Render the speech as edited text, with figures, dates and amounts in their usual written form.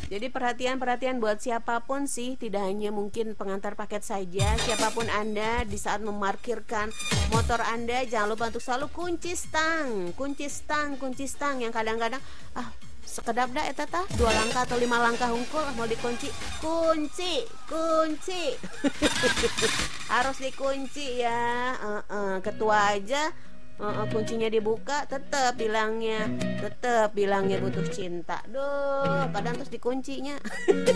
Jadi perhatian buat siapapun sih, tidak hanya mungkin pengantar paket saja. Siapapun Anda, di saat memarkirkan motor Anda, jangan lupa untuk selalu kunci stang yang kadang-kadang sekedap dah eta tah 2 langkah atau 5 langkah hungkul mau dikunci. Kunci harus dikunci ya. Ketua aja kuncinya dibuka tetap bilangnya butuh cinta. Duh, kadang terus dikuncinya.